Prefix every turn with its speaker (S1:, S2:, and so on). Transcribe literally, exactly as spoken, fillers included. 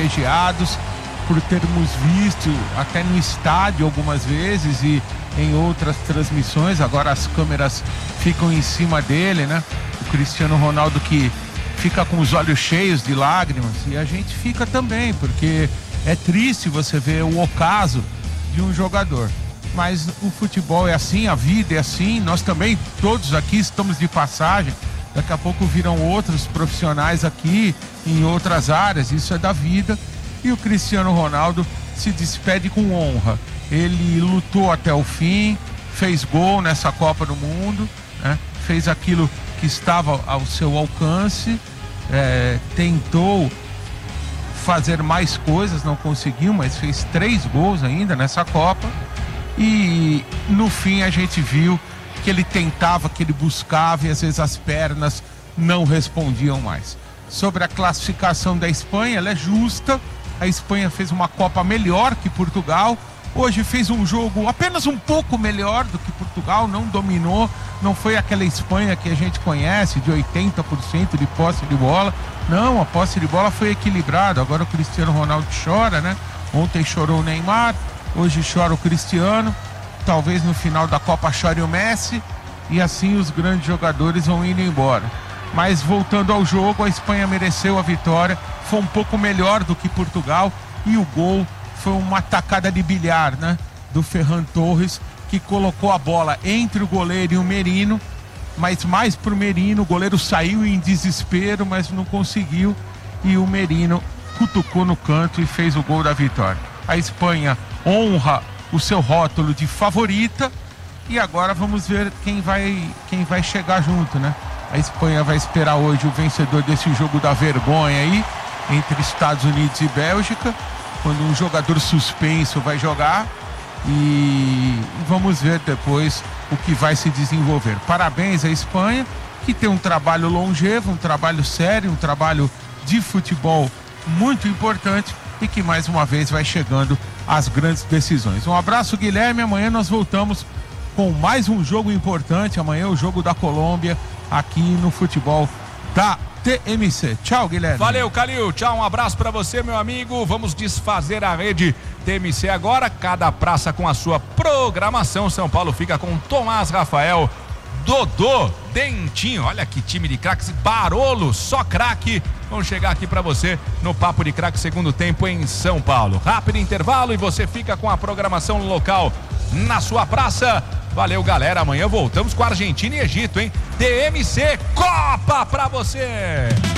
S1: privilegiados por termos visto até no estádio algumas vezes e em outras transmissões. Agora as câmeras ficam em cima dele, né? O Cristiano Ronaldo que fica com os olhos cheios de lágrimas, e a gente fica também, porque é triste você ver o ocaso de um jogador. Mas o futebol é assim, a vida é assim, nós também, todos aqui estamos de passagem, daqui a pouco virão outros profissionais aqui em outras áreas, isso é da vida. E o Cristiano Ronaldo se despede com honra. Ele lutou até o fim, fez gol nessa Copa do Mundo, né? Fez aquilo que estava ao seu alcance, é, tentou fazer mais coisas, não conseguiu, mas fez três gols ainda nessa Copa. E no fim a gente viu que ele tentava, que ele buscava, e às vezes as pernas não respondiam mais. Sobre a classificação da Espanha, ela é justa. A Espanha fez uma Copa melhor que Portugal. Hoje fez um jogo apenas um pouco melhor do que Portugal, não dominou, não foi aquela Espanha que a gente conhece, de oitenta por cento de posse de bola. Não, a posse de bola foi equilibrada. Agora o Cristiano Ronaldo chora, né? Ontem chorou o Neymar, hoje chora o Cristiano. Talvez no final da Copa chore o Messi, e assim os grandes jogadores vão indo embora. Mas voltando ao jogo, a Espanha mereceu a vitória, foi um pouco melhor do que Portugal, e o gol foi uma tacada de bilhar, né, do Ferran Torres, que colocou a bola entre o goleiro e o Merino, mas mais pro Merino. O goleiro saiu em desespero, mas não conseguiu, e o Merino cutucou no canto e fez o gol da vitória. A Espanha honra o seu rótulo de favorita, e agora vamos ver quem vai, quem vai chegar junto, né? A Espanha vai esperar hoje o vencedor desse jogo da vergonha aí, entre Estados Unidos e Bélgica, quando um jogador suspenso vai jogar, e vamos ver depois o que vai se desenvolver. Parabéns à Espanha, que tem um trabalho longevo, um trabalho sério, um trabalho de futebol muito importante, e que mais uma vez vai chegando às grandes decisões. Um abraço, Guilherme. Amanhã nós voltamos com mais um jogo importante. Amanhã é o jogo da Colômbia aqui no futebol da T M C. Tchau, Guilherme.
S2: Valeu, Calil. Tchau, um abraço pra você, meu amigo. Vamos desfazer a rede T M C agora. Cada praça com a sua programação. São Paulo fica com Tomás Rafael, Dodô, Dentinho. Olha que time de craques. Barolo, só craque. Vamos chegar aqui pra você no Papo de Craque, segundo tempo em São Paulo. Rápido intervalo e você fica com a programação local na sua praça. Valeu, galera. Amanhã voltamos com a Argentina e Egito, hein? T M C Copa pra você!